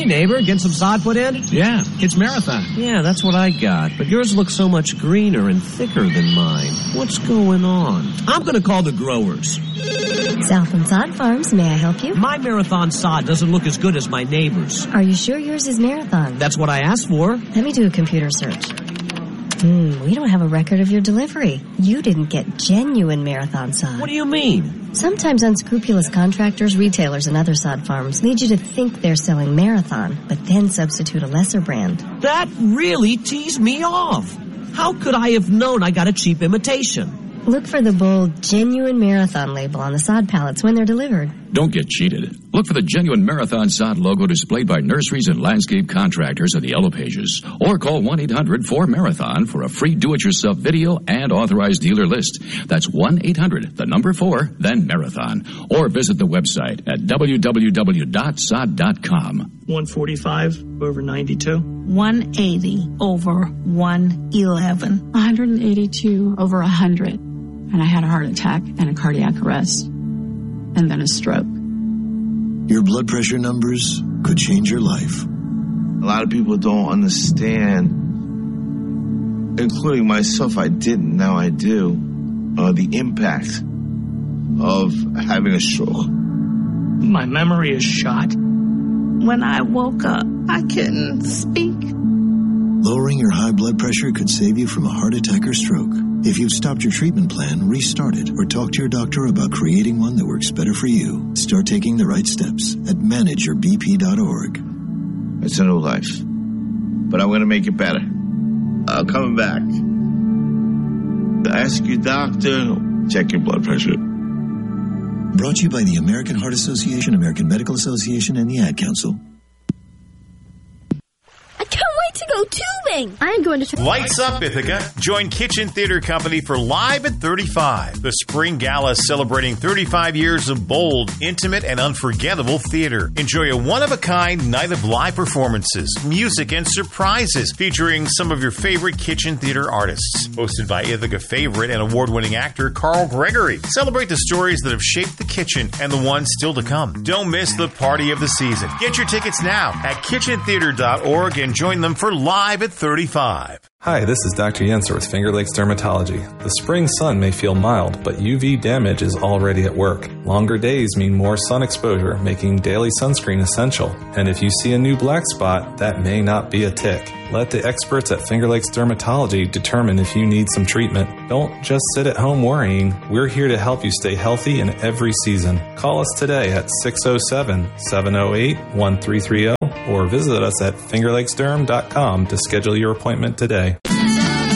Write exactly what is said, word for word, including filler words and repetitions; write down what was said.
Hey, neighbor, get some sod put in? Yeah, it's Marathon. Yeah, that's what I got. But yours looks so much greener and thicker than mine. What's going on? I'm going to call the growers. Southland Sod Farms, may I help you? My Marathon sod doesn't look as good as my neighbor's. Are you sure yours is Marathon? That's what I asked for. Let me do a computer search. Hmm, we don't have a record of your delivery. You didn't get genuine Marathon sod. What do you mean? Sometimes unscrupulous contractors, retailers, and other sod farms lead you to think they're selling Marathon, but then substitute a lesser brand. That really teased me off. How could I have known I got a cheap imitation? Look for the bold, genuine Marathon label on the sod pallets when they're delivered. Don't get cheated. Look for the genuine Marathon sod logo displayed by nurseries and landscape contractors in the yellow pages. Or call one eight hundred four marathon for a free do-it-yourself video and authorized dealer list. That's one eight hundred, the number four, then Marathon. Or visit the website at w w w dot sod dot com. one forty-five over ninety-two. one eighty over one eleven. one hundred eighty-two over one hundred. And I had a heart attack and a cardiac arrest. And then a stroke. Your blood pressure numbers could change your life. A lot of people don't understand, including myself, I didn't, now I do, uh, the impact of having a stroke. My memory is shot. When I woke up, I couldn't speak. Lowering your high blood pressure could save you from a heart attack or stroke. If you've stopped your treatment plan, restart it or talk to your doctor about creating one that works better for you. Start taking the right steps at manage your b p dot org. It's a new life, but I'm going to make it better. I'm coming back. Ask your doctor, check your blood pressure. Brought to you by the American Heart Association, American Medical Association, and the Ad Council. To go tubing. I'm going to... Lights up, Ithaca. Join Kitchen Theater Company for Live at thirty-five. The Spring Gala celebrating thirty-five years of bold, intimate, and unforgettable theater. Enjoy a one-of-a-kind night of live performances, music, and surprises featuring some of your favorite kitchen theater artists. Hosted by Ithaca favorite and award-winning actor Carl Gregory. Celebrate the stories that have shaped the kitchen and the ones still to come. Don't miss the party of the season. Get your tickets now at kitchen theater dot org and join them for Live at thirty-five. Hi, this is Doctor Yenser with Finger Lakes Dermatology. The spring sun may feel mild, but U V damage is already at work. Longer days mean more sun exposure, making daily sunscreen essential. And if you see a new black spot, that may not be a tick. Let the experts at Finger Lakes Dermatology determine if you need some treatment. Don't just sit at home worrying. We're here to help you stay healthy in every season. Call us today at six oh seven, seven oh eight, one three three oh or visit us at finger lakes derm dot com to schedule your appointment today.